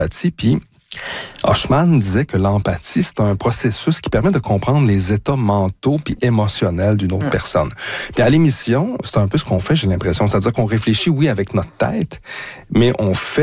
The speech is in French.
Puis Hochman disait que l'empathie, c'est un processus qui permet de comprendre les états mentaux puis émotionnels d'une autre personne. Puis à l'émission, c'est un peu ce qu'on fait, j'ai l'impression. C'est-à-dire qu'on réfléchit, oui, avec notre tête, mais on fait